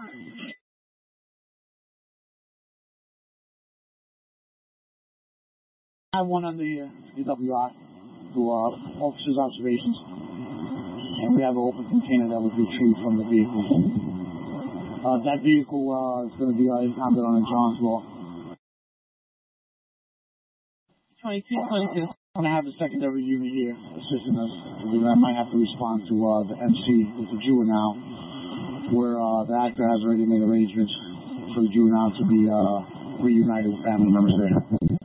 I have one on the DWI to officers' observations, and we have an open container that was retrieved from the vehicle. That vehicle is going to be impounded on a John's Law. 22. I'm going to have a secondary unit here assisting us. We might have to respond to the MC with the juvenile, where the actor has already made arrangements for the juvenile to be reunited with family members there.